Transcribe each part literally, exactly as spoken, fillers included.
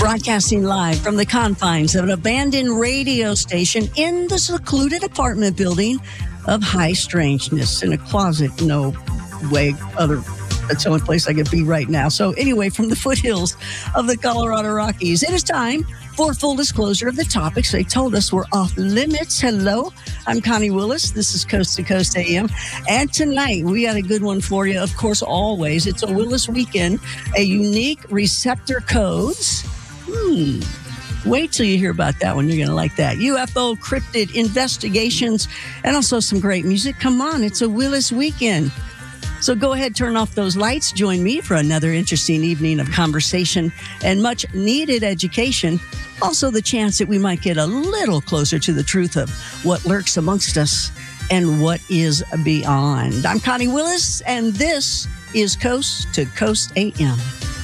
Broadcasting live from the confines of an abandoned radio station in the secluded apartment building of High Strangeness in a closet. No way other. That's the only place I could be right now. So anyway, from the foothills of the Colorado Rockies, it is time for full disclosure of the topics they told us were off limits. Hello, I'm Connie Willis. This is Coast to Coast A M. And tonight, we got a good one for you. Of course, always. It's a Willis weekend, a unique receptor codes. Hmm. Wait till you hear about that one. You're going to like that. U F O cryptid investigations and also some great music. Come on, it's a Willis weekend. So go ahead, turn off those lights. Join me for another interesting evening of conversation and much needed education. Also the chance that we might get a little closer to the truth of what lurks amongst us and what is beyond. I'm Connie Willis, and this is Coast to Coast A M.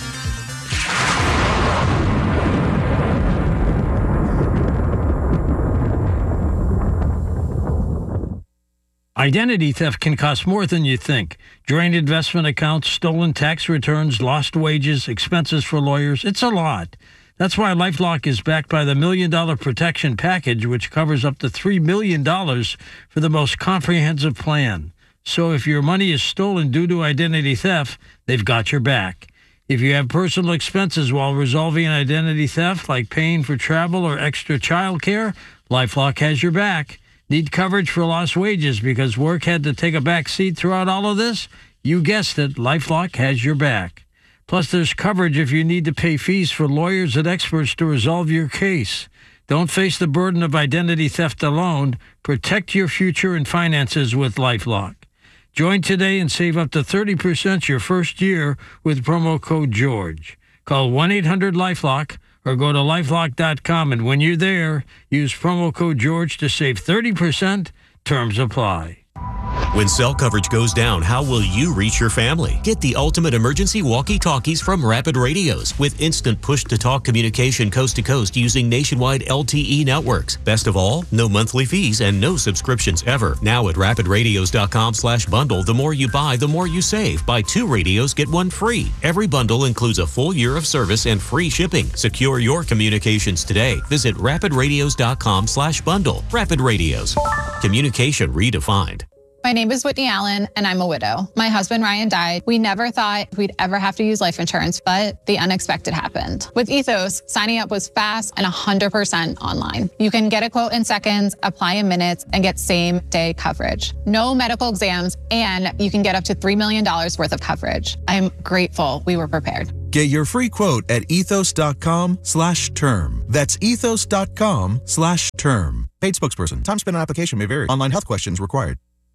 Identity theft can cost more than you think. Drained investment accounts, stolen tax returns, lost wages, expenses for lawyers. It's a lot. That's why LifeLock is backed by the Million Dollar Protection Package, which covers up to three million dollars for the most comprehensive plan. So if your money is stolen due to identity theft, they've got your back. If you have personal expenses while resolving an identity theft, like paying for travel or extra child care, LifeLock has your back. Need coverage for lost wages because work had to take a back seat throughout all of this? You guessed it, LifeLock has your back. Plus, there's coverage if you need to pay fees for lawyers and experts to resolve your case. Don't face the burden of identity theft alone. Protect your future and finances with LifeLock. Join today and save up to thirty percent your first year with promo code George. Call one eight hundred LifeLock or go to lifelock dot com, and when you're there, use promo code George to save thirty percent. Terms apply. When cell coverage goes down, how will you reach your family? Get the ultimate emergency walkie-talkies from Rapid Radios with instant push-to-talk communication coast to coast using nationwide L T E networks. Best of all, no monthly fees and no subscriptions ever. Now at rapid radios dot com slash bundle, the more you buy, the more you save. Buy two radios, get one free. Every bundle includes a full year of service and free shipping. Secure your communications today. Visit rapid radios dot com slash bundle. Rapid Radios. Communication redefined. My name is Whitney Allen, and I'm a widow. My husband, Ryan, died. We never thought we'd ever have to use life insurance, but the unexpected happened. With Ethos, signing up was fast and one hundred percent online. You can get a quote in seconds, apply in minutes, and get same-day coverage. No medical exams, and you can get up to three million dollars worth of coverage. I'm grateful we were prepared. Get your free quote at ethos dot com slash term. That's ethos dot com slash term. Paid spokesperson. Time spent on application may vary. Online health questions required.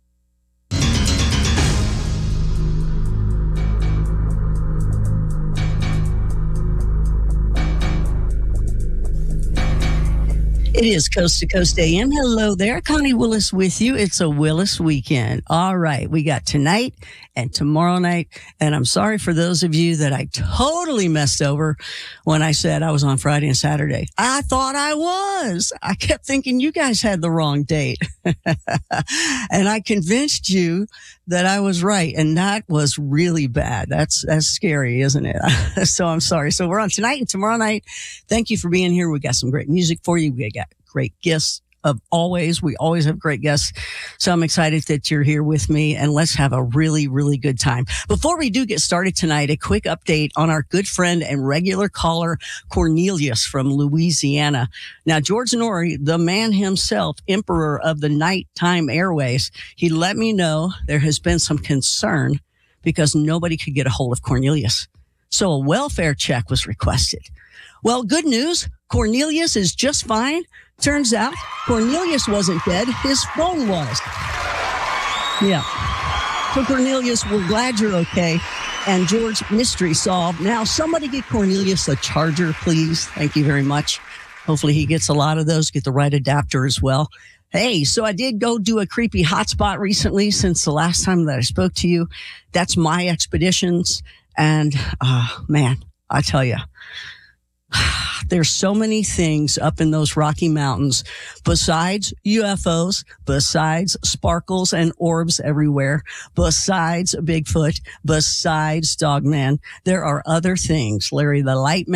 It is Coast to Coast A M. Hello there. Connie Willis with you. It's a Willis weekend. All right. We got tonight and tomorrow night. And I'm sorry for those of you that I totally messed over when I said I was on Friday and Saturday. I thought I was. I kept thinking you guys had the wrong date. And I convinced you that I was right. And that was really bad. That's, that's scary, isn't it? So I'm sorry. So we're on tonight and tomorrow night. Thank you for being here. We got some great music for you. We got great guests of always. We always have great guests. So I'm excited that you're here with me, and let's have a really, really good time. Before we do get started tonight, a quick update on our good friend and regular caller, Cornelius from Louisiana. Now, George Noory, the man himself, emperor of the nighttime airways, he let me know there has been some concern because nobody could get a hold of Cornelius. So a welfare check was requested. Well, good news. Cornelius is just fine. Turns out Cornelius wasn't dead. His phone was. Yeah. So Cornelius, we're glad you're okay. And George, mystery solved. Now, somebody get Cornelius a charger, please. Thank you very much. Hopefully he gets a lot of those, get the right adapter as well. Hey, so I did go do a creepy hotspot recently since the last time that I spoke to you. That's My Expeditions. And, uh, man, I tell you, there's so many things up in those Rocky Mountains besides U F Os, besides sparkles and orbs everywhere, besides Bigfoot, besides Dogman. There are other things. Larry the Light Man,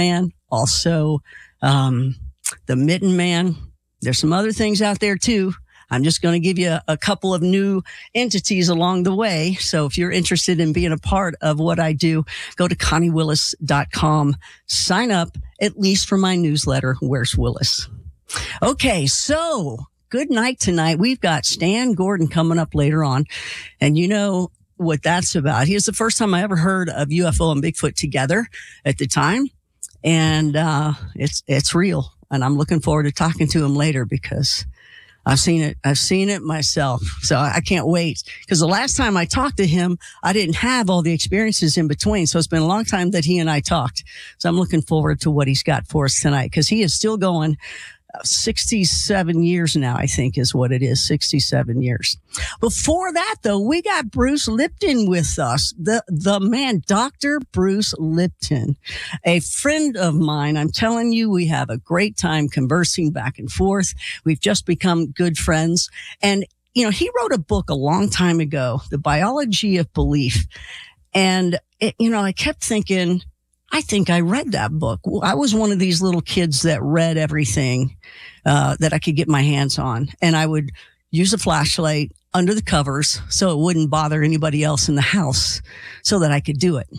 also um, the Mitten Man. There's some other things out there too. I'm just going to give you a, a couple of new entities along the way. So if you're interested in being a part of what I do, go to Connie Willis dot com. Sign up, at least for my newsletter, Where's Willis? Okay, so good night tonight. We've got Stan Gordon coming up later on. And you know what that's about. He was the first time I ever heard of U F O and Bigfoot together at the time. And uh, it's it's real. And I'm looking forward to talking to him later because I've seen it. I've seen it myself. So I can't wait. Because the last time I talked to him, I didn't have all the experiences in between. So it's been a long time that he and I talked. So I'm looking forward to what he's got for us tonight because he is still going. sixty-seven years now, I think is what it is. sixty-seven years. Before that, though, we got Bruce Lipton with us. The, the man, Doctor Bruce Lipton, a friend of mine. I'm telling you, we have a great time conversing back and forth. We've just become good friends. And, you know, he wrote a book a long time ago, The Biology of Belief. And, it, you know, I kept thinking, I think I read that book. I was one of these little kids that read everything uh, that I could get my hands on. And I would use a flashlight under the covers so it wouldn't bother anybody else in the house so that I could do it.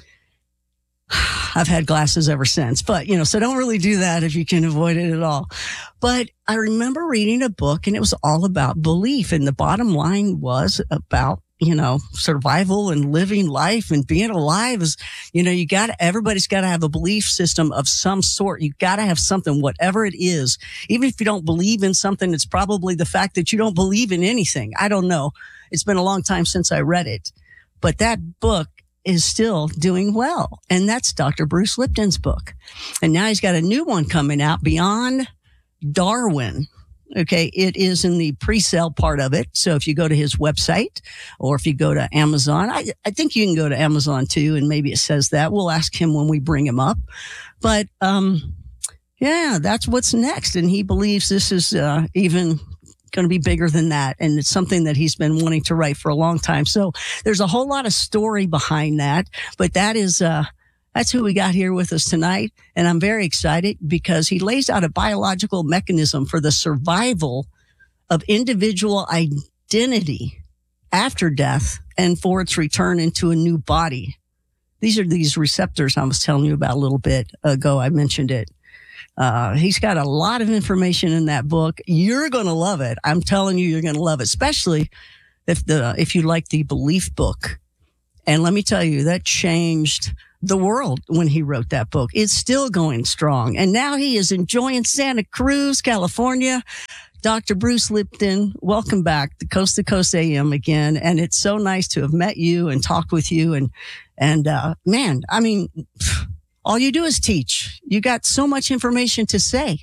I've had glasses ever since, but, you know, so don't really do that if you can avoid it at all. But I remember reading a book and it was all about belief. And the bottom line was about, you know, survival and living life and being alive is, you know, you got to, everybody's got to have a belief system of some sort. You got to have something, whatever it is. Even if you don't believe in something, it's probably the fact that you don't believe in anything. I don't know. It's been a long time since I read it, but that book is still doing well. And that's Doctor Bruce Lipton's book. And now he's got a new one coming out, Beyond Darwin. Okay, it is in the pre-sale part of it. So if you go to his website or if you go to Amazon, I, I think you can go to Amazon too, and maybe it says that. We'll ask him when we bring him up. But um, yeah, that's what's next. And he believes this is uh, even going to be bigger than that. And it's something that he's been wanting to write for a long time. So there's a whole lot of story behind that. But that is... Uh, That's who we got here with us tonight. And I'm very excited because he lays out a biological mechanism for the survival of individual identity after death and for its return into a new body. These are these receptors I was telling you about a little bit ago. I mentioned it. Uh, he's got a lot of information in that book. You're going to love it. I'm telling you, you're going to love it, especially if the, if you like the belief book. And let me tell you, that changed the world when he wrote that book. It's still going strong. And now he is enjoying Santa Cruz, California. Doctor Bruce Lipton, welcome back to Coast to Coast A M again. And it's so nice to have met you and talked with you. And, and, uh, man, I mean, all you do is teach. You got so much information to say.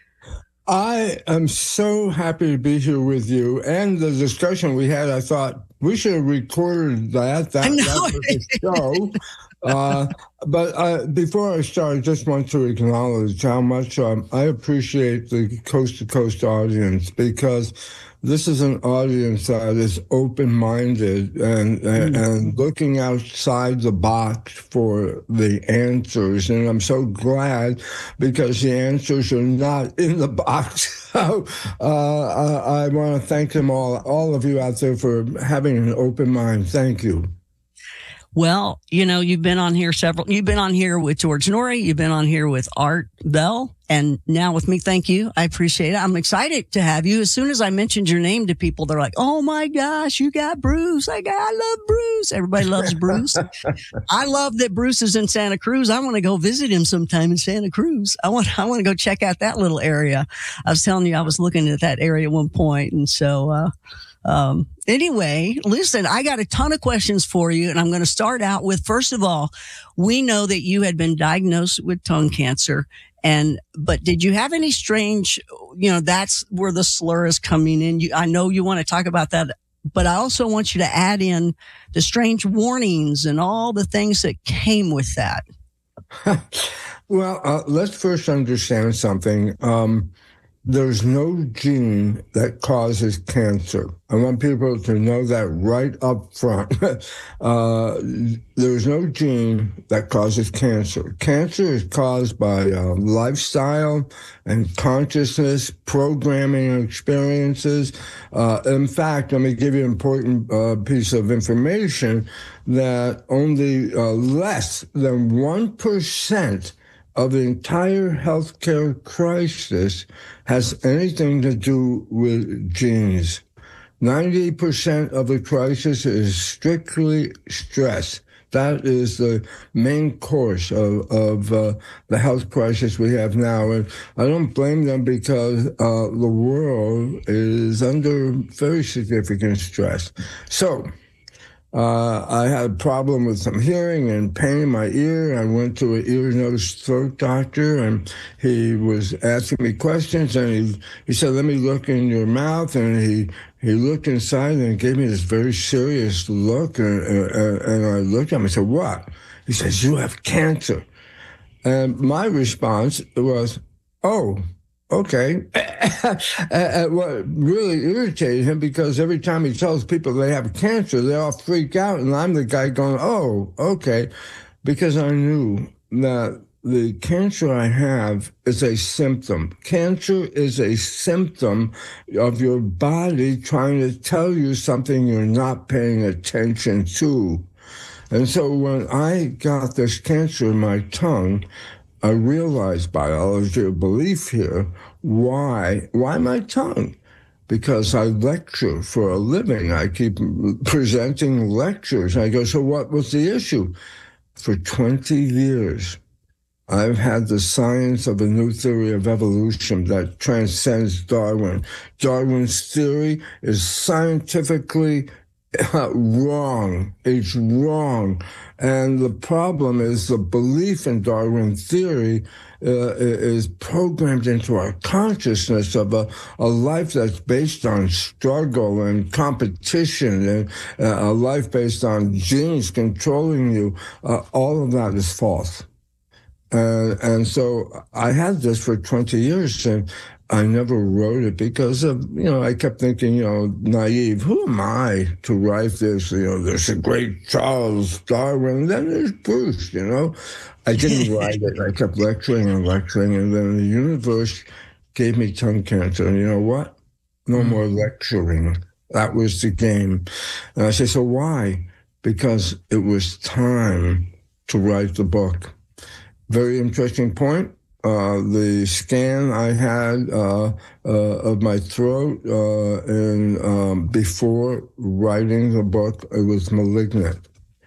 I am so happy to be here with you. And the discussion we had, I thought we should have recorded that. That, that was the show. Uh, but uh, before I start, I just want to acknowledge how much um, I appreciate the Coast to Coast audience, because this is an audience that is open-minded and, and, and looking outside the box for the answers. And I'm so glad, because the answers are not in the box. So uh, I, I want to thank them all, all of you out there, for having an open mind. Thank you. Well, you know, you've been on here several, you've been on here with George Norrie, you've been on here with Art Bell, and now with me. Thank you. I appreciate it. I'm excited to have you. As soon as I mentioned your name to people, they're like, oh my gosh, you got Bruce. I got, I love Bruce. Everybody loves Bruce. I love that Bruce is in Santa Cruz. I want to go visit him sometime in Santa Cruz. I want, I want to go check out that little area. I was telling you, I was looking at that area at one point. And so, uh, Um, anyway, listen, I got a ton of questions for you, and I'm going to start out with, first of all, we know that you had been diagnosed with tongue cancer, and, but did you have any strange, you know, that's where the slur is coming in. You, I know you want to talk about that, but I also want you to add in the strange warnings and all the things that came with that. Well, uh, let's first understand something. Um, there's no gene that causes cancer. I want people to know that right up front. uh, there's no gene that causes cancer. Cancer is caused by uh, lifestyle and consciousness, programming and experiences. Uh, in fact, let me give you an important uh, piece of information that only uh, less than one percent of the entire healthcare crisis has anything to do with genes. ninety percent of the crisis is strictly stress. That is the main course of, of uh, the health crisis we have now. And I don't blame them because uh, the world is under very significant stress. So, Uh, I had a problem with some hearing and pain in my ear. I went to an ear, nose, throat doctor, and he was asking me questions. And he, he said, "Let me look in your mouth." And he, he looked inside and gave me this very serious look. And, and, and I looked at him and said, "What?" He says, "You have cancer." And my response was, "Oh, okay." And what really irritated him, because every time he tells people they have cancer, they all freak out, and I'm the guy going, "Oh, okay," because I knew that the cancer I have is a symptom. Cancer is a symptom of your body trying to tell you something you're not paying attention to. And so when I got this cancer in my tongue, I realized biology of belief here. Why? Why my tongue? Because I lecture for a living. I keep presenting lectures. I go, "So what was the issue?" For twenty years, I've had the science of a new theory of evolution that transcends Darwin. Darwin's theory is scientifically wrong. It's wrong. And the problem is the belief in Darwin theory uh, is programmed into our consciousness of a, a life that's based on struggle and competition, and uh, a life based on genes controlling you. Uh, all of that is false. Uh, and so I had this for twenty years, and I never wrote it because of, you know, I kept thinking, you know, naive, who am I to write this? You know, there's a great Charles Darwin, then there's Bruce, you know. I didn't write it. I kept lecturing and lecturing, and then the universe gave me tongue cancer. And you know what? No mm. more lecturing. That was the game. And I said, "So why?" Because it was time to write the book. Very interesting point. Uh, the scan I had uh, uh, of my throat uh, and um, before writing the book, it was malignant.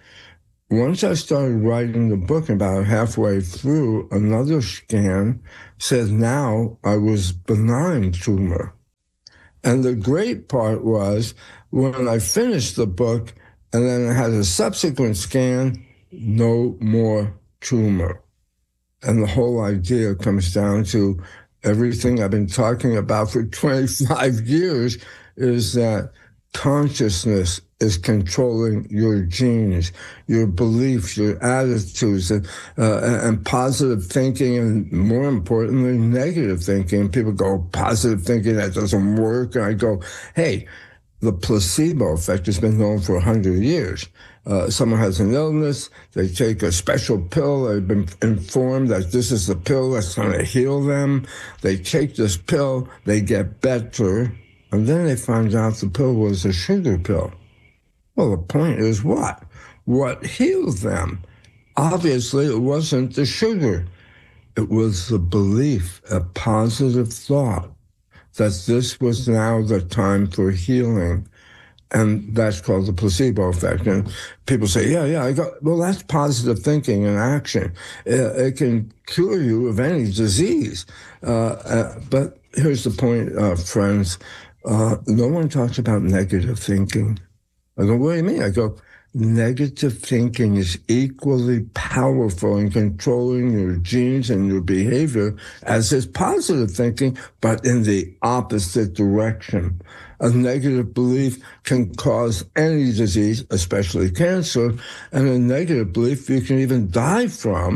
Once I started writing the book, about halfway through, another scan said now I was benign tumor. And the great part was when I finished the book and then I had a subsequent scan, no more tumor. And the whole idea comes down to everything I've been talking about for twenty-five years is that consciousness is controlling your genes, your beliefs, your attitudes, and, uh, and positive thinking, and more importantly, negative thinking. People go, "Positive thinking, that doesn't work." And I go, "Hey, the placebo effect has been known for one hundred years. Uh, someone has an illness, they take a special pill, they've been informed that this is the pill that's going to heal them. They take this pill, they get better, and then they find out the pill was a sugar pill. Well, the point is what? What healed them? Obviously, it wasn't the sugar. It was the belief, a positive thought, that this was now the time for healing. And that's called the placebo effect. And people say, yeah, yeah, I got, well, that's positive thinking and action. It, it can cure you of any disease. Uh, uh, but here's the point, uh, friends. Uh, no one talks about negative thinking. I go, what do you mean? I go, negative thinking is equally powerful in controlling your genes and your behavior as is positive thinking, but in the opposite direction. A negative belief can cause any disease, especially cancer, and a negative belief you can even die from.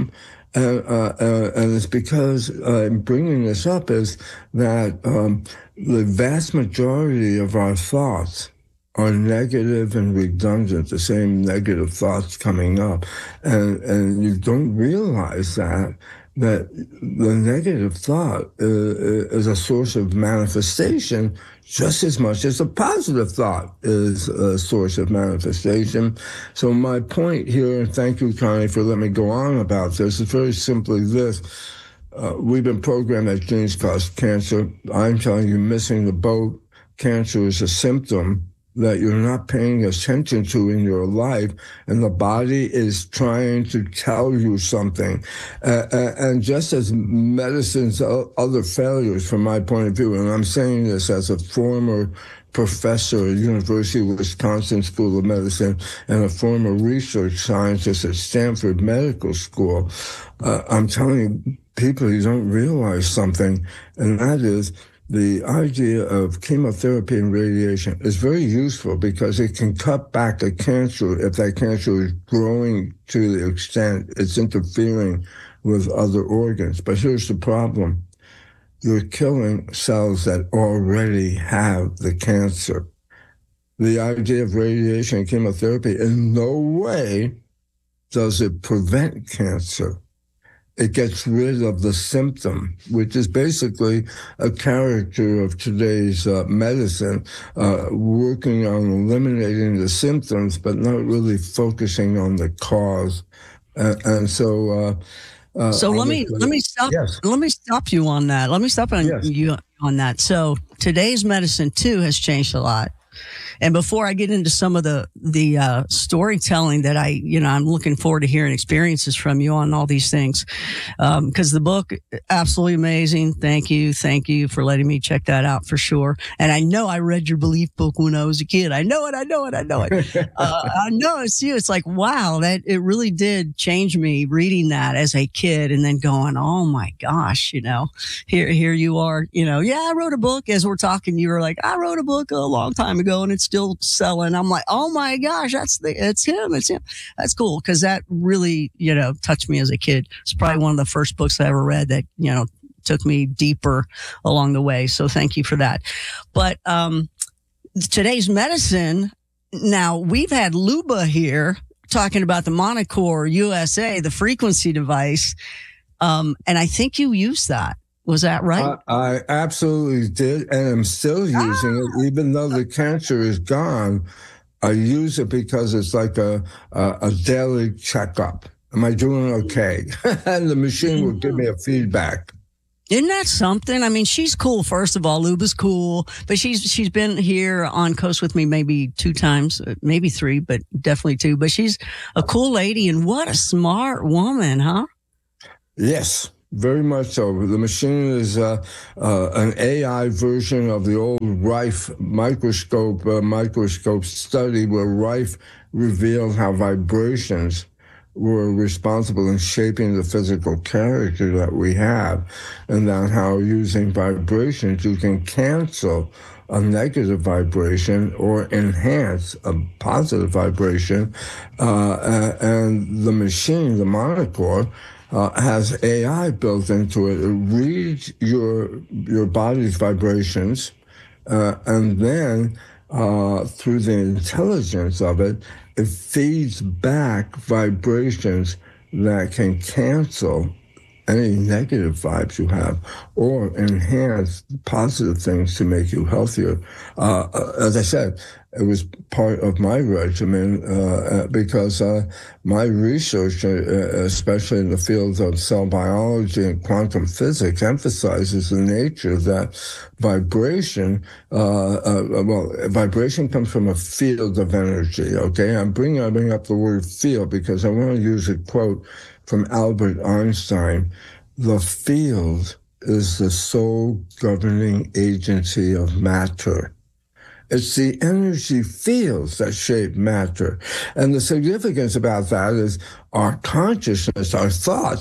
And, uh, uh, and it's because I'm bringing this up is that um, the vast majority of our thoughts are negative and redundant, the same negative thoughts coming up. And, and you don't realize that, that the negative thought uh, is a source of manifestation just as much as a positive thought is a source of manifestation. So my point here, and thank you, Connie, for letting me go on about this, is very simply this. Uh, we've been programmed that genes cause cancer. I'm telling you, missing the boat. Cancer is a symptom that you're not paying attention to in your life, and the body is trying to tell you something. Uh, and just as medicine's other failures, from my point of view, and I'm saying this as a former professor at University of Wisconsin School of Medicine and a former research scientist at Stanford Medical School, uh, I'm telling you, people, you don't realize something, and that is the idea of chemotherapy and radiation is very useful because it can cut back a cancer if that cancer is growing to the extent it's interfering with other organs. But here's the problem. You're killing cells that already have the cancer. The idea of radiation and chemotherapy in no way does it prevent cancer. It gets rid of the symptom, which is basically a character of today's uh, medicine, uh, working on eliminating the symptoms, but not really focusing on the cause. Uh, and so, uh, uh, so let me let me stop. Yes. Let me stop you on that. Let me stop on Yes. you on that. So today's medicine too has changed a lot. And before I get into some of the the uh, storytelling that I, you know, I'm looking forward to hearing experiences from you on all these things, because um, the book, absolutely amazing. Thank you, thank you for letting me check that out for sure. And I know I read your Belief book when I was a kid. I know it. I know it. I know it. uh, I know it's you. It's like, wow, that it really did change me reading that as a kid, and then going, oh my gosh, you know, here here you are. You know, yeah, I wrote a book. As we're talking, you were like, I wrote a book a long time ago, and it's still selling. I'm like, oh my gosh, that's the, it's him, it's him. That's cool. Cause that really, you know, touched me as a kid. It's probably one of the first books I ever read that, you know, took me deeper along the way. So thank you for that. But, um, today's medicine, now we've had Luba here talking about the Monocore U S A, the frequency device. Um, and I think you used that. Was that right? I, I absolutely did, and I'm still using ah. it, even though the cancer is gone. I use it because it's like a a, a daily checkup. Am I doing okay? And the machine will give me a feedback. Isn't that something? I mean, she's cool. First of all, Luba's cool, but she's she's been here on Coast with me maybe two times, maybe three, but definitely two. But she's a cool lady, and what a smart woman, huh? Yes. Very much so. The machine is uh, uh, an A I version of the old Rife microscope uh, microscope study, where Rife revealed how vibrations were responsible in shaping the physical character that we have, and that how using vibrations you can cancel a negative vibration or enhance a positive vibration. Uh, and the machine, the Monocore, Uh, has A I built into it. It reads your your body's vibrations, uh, and then uh, through the intelligence of it, it feeds back vibrations that can cancel any negative vibes you have or enhance positive things to make you healthier. Uh, as I said, it was part of my regimen uh, because uh, my research, uh, especially in the fields of cell biology and quantum physics, emphasizes the nature that vibration, uh, uh, well, vibration comes from a field of energy, okay? I'm bringing, I bring up the word field because I want to use a quote from Albert Einstein. The field is the sole governing agency of matter. It's the energy fields that shape matter. And the significance about that is our consciousness, our thoughts,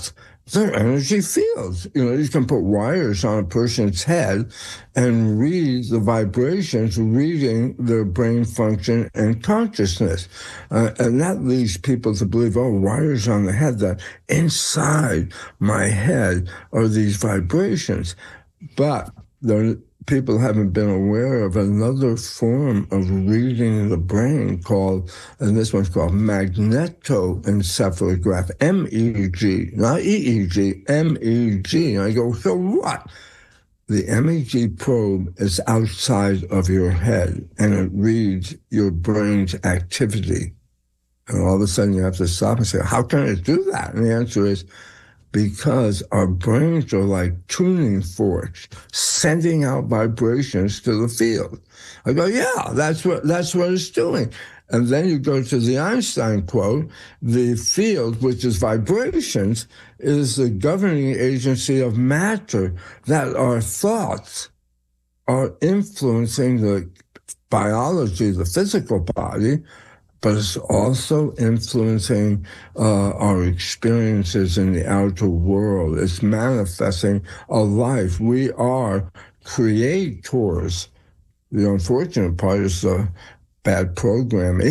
they're energy fields. You know, you can put wires on a person's head and read the vibrations, reading their brain function and consciousness. Uh, and that leads people to believe, oh, wires on the head, that inside my head are these vibrations. But there, people haven't been aware of another form of reading the brain called, and this one's called magnetoencephalograph, M E G, not E E G, M E G. And I go, so what? The M E G probe is outside of your head, and it reads your brain's activity. And all of a sudden you have to stop and say, how can it do that? And the answer is, because our brains are like tuning forks, sending out vibrations to the field. I go, yeah, that's what that's what it's doing. And then you go to the Einstein quote, the field, which is vibrations, is the governing agency of matter, that our thoughts are influencing the biology, the physical body, but it's also influencing uh, our experiences in the outer world. It's manifesting a life. We are creators. The unfortunate part is the bad programming.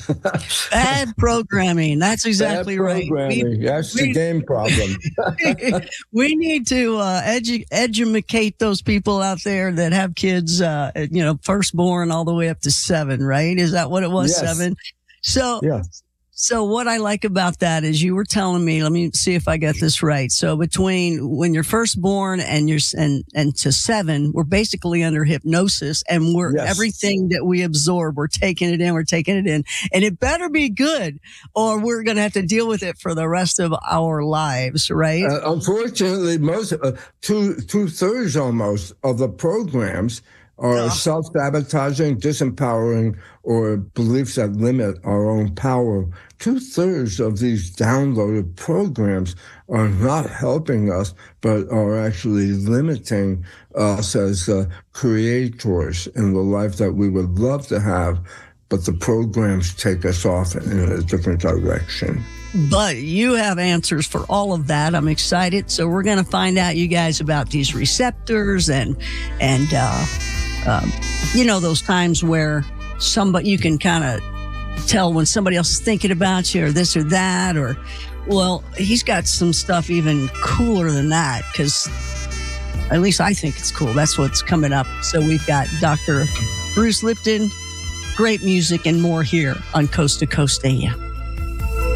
Bad programming. That's exactly bad right. We, That's we, the game problem. We need to uh, edu- educate those people out there that have kids, uh, you know, firstborn all the way up to seven, right? Is that what it was? Yes. Seven. So, yes. So what I like about that is you were telling me, let me see if I got this right. So between when you're first born and you're, and, and to seven, we're basically under hypnosis, and we're yes. everything that we absorb, we're taking it in, we're taking it in, and it better be good, or we're going to have to deal with it for the rest of our lives. Right. Uh, unfortunately, most, uh, two, two thirds almost of the programs are oh. self-sabotaging, disempowering, or beliefs that limit our own power. Two-thirds of these downloaded programs are not helping us, but are actually limiting us as uh, creators in the life that we would love to have, but the programs take us off in a different direction. But you have answers for all of that. I'm excited. So we're going to find out, you guys, about these receptors and, and, uh, Um, you know, those times where somebody, you can kind of tell when somebody else is thinking about you or this or that, or, well, he's got some stuff even cooler than that, because at least I think it's cool. That's what's coming up. So we've got Doctor Bruce Lipton, great music and more here on Coast to Coast A M.